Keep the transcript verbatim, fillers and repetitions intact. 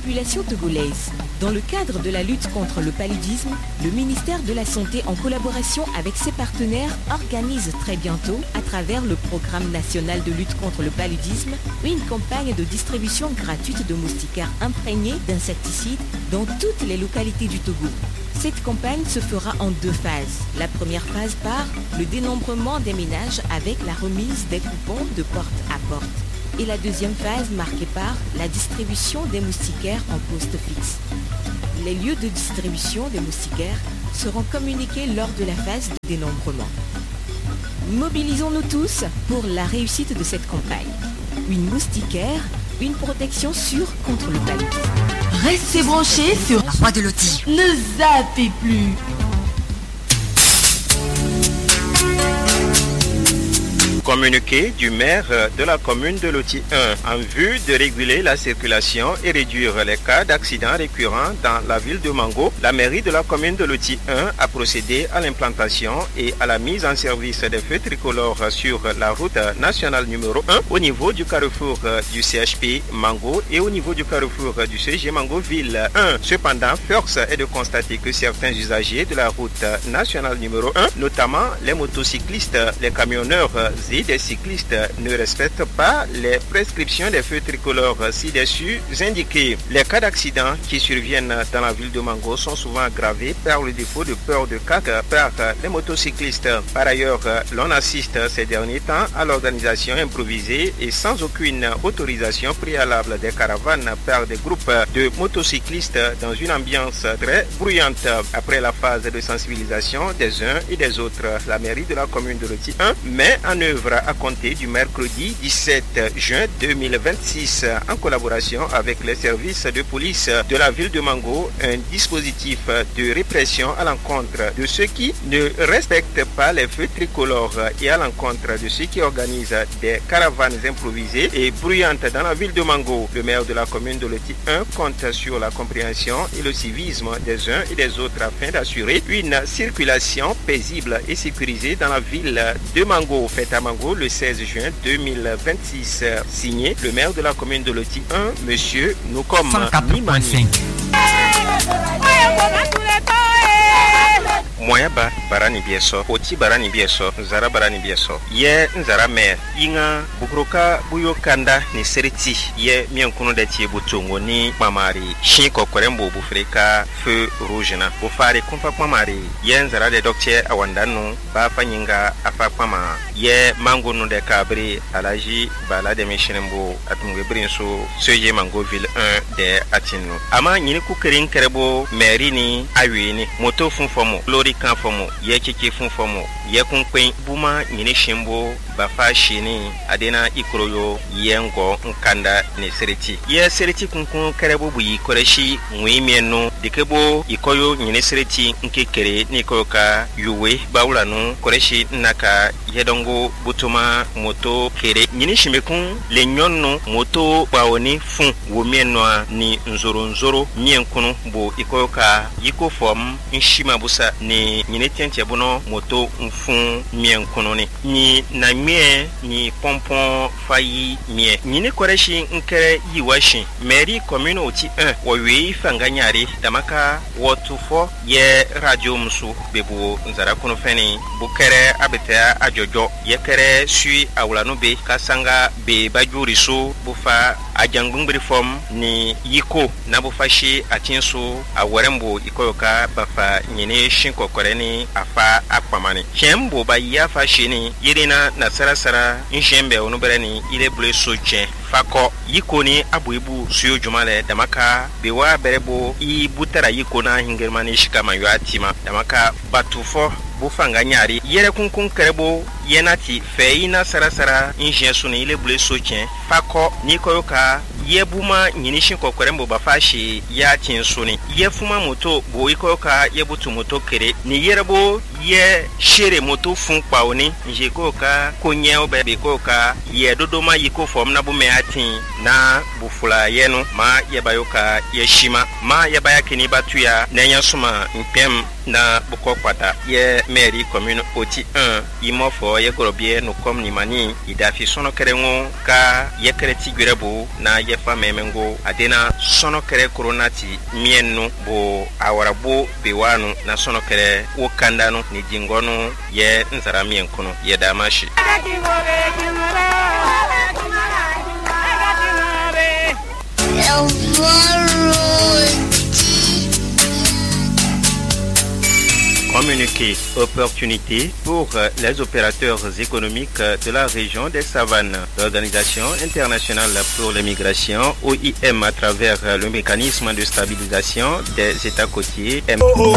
population togolaise. Dans le cadre de la lutte contre le paludisme, le ministère de la Santé, en collaboration avec ses partenaires, organise très bientôt, à travers le Programme national de lutte contre le paludisme, une campagne de distribution gratuite de moustiquaires imprégnés d'insecticides dans toutes les localités du Togo. Cette campagne se fera en deux phases. La première phase par le dénombrement des ménages avec la remise des coupons de porte à porte. Et la deuxième phase marquée par la distribution des moustiquaires en poste fixe. Les lieux de distribution des moustiquaires seront communiqués lors de la phase de dénombrement. Mobilisons-nous tous pour la réussite de cette campagne. Une moustiquaire, une protection sûre contre le paludisme. Restez branchés sur La Voix de Loti. Ne zappez plus. Communiqué du maire de la commune de Loti un en vue de réguler la circulation et réduire les cas d'accidents récurrents dans la ville de Mango. La mairie de la commune de Loti un a procédé à l'implantation et à la mise en service des feux tricolores sur la route nationale numéro un au niveau du carrefour du C H P Mango et au niveau du carrefour du C G Mango Ville un. Cependant, force est de constater que certains usagers de la route nationale numéro un, notamment les motocyclistes, les camionneurs et des cyclistes, ne respectent pas les prescriptions des feux tricolores ci-dessus indiqués. Les cas d'accidents qui surviennent dans la ville de Mango sont souvent aggravés par le défaut de peur de cac par les motocyclistes. Par ailleurs, l'on assiste ces derniers temps à l'organisation improvisée et sans aucune autorisation préalable des caravanes par des groupes de motocyclistes dans une ambiance très bruyante. Après la phase de sensibilisation des uns et des autres, la mairie de la commune de Loti un met en œuvre à compter du mercredi dix-sept juin deux mille vingt-six en collaboration avec les services de police de la ville de Mango un dispositif de répression à l'encontre de ceux qui ne respectent pas les feux tricolores et à l'encontre de ceux qui organisent des caravanes improvisées et bruyantes dans la ville de Mango. Le maire de la commune de Loti un compte sur la compréhension et le civisme des uns et des autres afin d'assurer une circulation paisible et sécurisée dans la ville de Mango. Fête à Mango le seize juin deux mille vingt-six. Signé le maire de la commune de Loti un, monsieur Noukom Mimani. Moya ba barani bieso, oti barani bieso, zara barani bieso. Ye nzara me, inga bukroka buyo kanda ni seriti. Ye miankuno de tie butongo ni mamari. Shin kokorembo bufreka feu rouge na. Bufare kumpa mamari. Ye nzara de docteur awandano ba fanyinga afa pama. Ye mango no de kabri alaji bala de meshinembo atumwe brinso seje Mango ville un de atinu. Ama nyini kukerin kerebo mairie ni awini moto funfomo lori kan fomo ye keke funfomo ye kunkwen buma nyini shimbo bafa shini adena ikroyo yengo nkanda ne sereti ye sereti kunkun kerebo buyi koreshi ngwimienu dikebo ikoyo nyini sereti nkekere ni koyoka yuwe baulanu koreshi naka yedongo butuma moto kere nyini shimekun le nyonno moto bawoni fun womienwa ni nzoro nzoro mienkunu bo ikoyoka yiko form nshima busa ni nyini tientia bono moto mfun mienkunu ni ni na mie ni pompon fayi mie nyini koreshi nkere yiwashi mairie commune oti un wowe fanganyari damaka wotufo ye radio musu bebu nzara kuno feni bukere abeta ajojo ye kere sui awlanu be kasanga be bajuri so bufa ajangungbri form ni yiko na bufashi atinso awarembo ikoyoka bafa nyine shinko koreni afa akpamani chembo ba yafa shini yirina na sarasara njembe onubereni ile ble soche fako yiko ni abuibu suyo jumale damaka bewa berebo i butara yiko na hingermani shikama yatima damaka batufo bufanga nyari yere kunkun kerebo yenati feina sarasara injensu ni ile ble soche fako nikoyoka yebuma nyinishin kokorembo bafashi ya tinsuni yefuma moto bo ikoyoka yebutu moto kere ni yerebo ye shere moto fun paoni njeko ka konye obe ko ka ye dodoma yiko fom na bu me atin na bufula yeno ma ye bayoka ye shima ma ye baya kini batuya nenya suma mpem na buko kwata ye mairie commune oti un imofo ye gorobie no kom ni mani idafi sono kerengo ka ye kreti gwerebo na ye famemengo adena sono kere coronati mienno bo awarabo bewanu na sono kere wokandano ni jingono ye nzara mienkono ye damashi. Communiquer opportunité pour les opérateurs économiques de la région des Savanes. L'Organisation internationale pour les migrations, O I M, à travers le mécanisme de stabilisation des États côtiers,